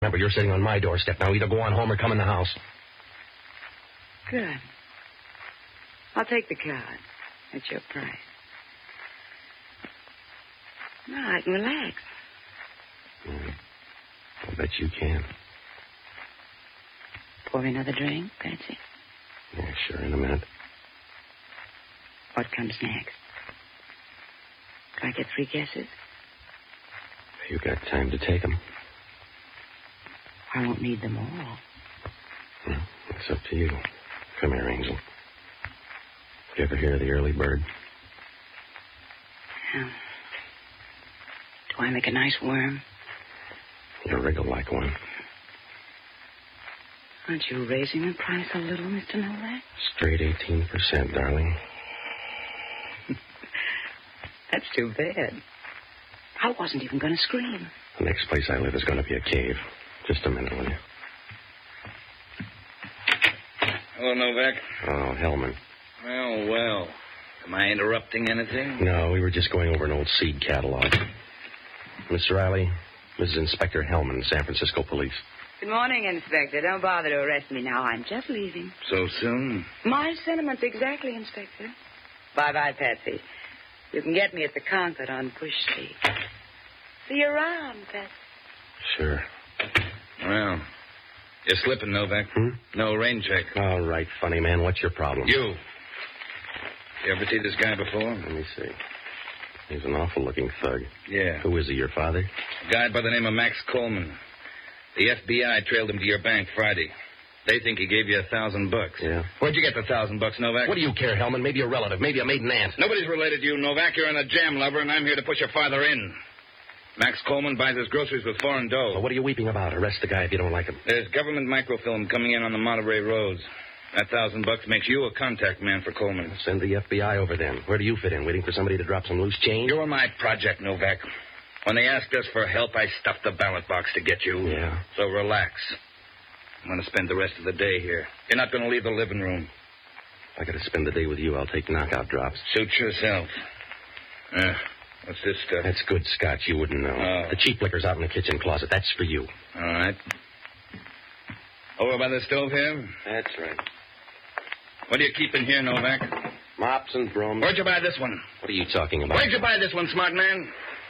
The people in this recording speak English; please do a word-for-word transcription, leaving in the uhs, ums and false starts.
Remember, you're sitting on my doorstep. Now either go on home or come in the house. Good. I'll take the card. At your price. Now I can relax. Mm. I bet you can. Pour me another drink, Patsy? Yeah, sure, in a minute. What comes next? Do I get three guesses? You got time to take them. I won't need them all. Well, it's up to you. Come here, Angel. You ever hear of the early bird? Yeah. Do I make a nice worm? You wriggle like one. Aren't you raising the price a little, Mister Novak? Straight eighteen percent, darling. That's too bad. I wasn't even going to scream. The next place I live is going to be a cave. Just a minute, will you? Hello, Novak. Oh, Hellman. Well, well. Am I interrupting anything? No, we were just going over an old seed catalog. Mister Riley, Missus Inspector Hellman, San Francisco Police. Good morning, Inspector. Don't bother to arrest me now. I'm just leaving. So soon? My sentiments exactly, Inspector. Bye-bye, Patsy. You can get me at the Concord on Push Street. See you around, Patsy. Sure. Well, you're slipping, Novak. Hmm? No rain check. All right, funny man. What's your problem? You. You ever see this guy before? Let me see. He's an awful-looking thug. Yeah. Who is he, your father? A guy by the name of Max Coleman. The F B I trailed him to your bank Friday. They think he gave you a thousand bucks. Yeah. Where'd you get the thousand bucks, Novak? What do you care, Hellman? Maybe a relative, maybe a maiden aunt. Nobody's related to you, Novak. You're in a jam lover, and I'm here to push your father in. Max Coleman buys his groceries with foreign dough. Well, what are you weeping about? Arrest the guy if you don't like him. There's government microfilm coming in on the Monterey roads. That thousand bucks makes you a contact man for Coleman. Send the F B I over then. Where do you fit in? Waiting for somebody to drop some loose change? You're my project, Novak. When they asked us for help, I stuffed the ballot box to get you. Yeah. So relax. I'm going to spend the rest of the day here. You're not going to leave the living room. If I got to spend the day with you, I'll take knockout drops. Suit yourself. Uh, what's this stuff? That's good scotch. You wouldn't know. Oh. The cheap liquor's out in the kitchen closet. That's for you. All right. Over by the stove here? That's right. What do you keep in here, Novak? Mops and brooms. Where'd you buy this one? What are you talking about? Where'd you buy this one, smart man?